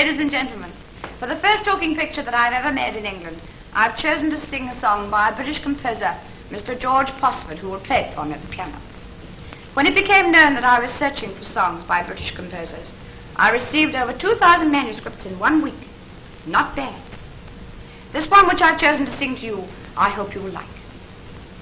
Ladies and gentlemen, for the first talking picture that I've ever made in England, I've chosen to sing a song by a British composer, Mr. George Posford, who will play it for me at the piano. When it became known that I was searching for songs by British composers, I received over 2,000 manuscripts in 1 week. Not bad. This one which I've chosen to sing to you, I hope you will like.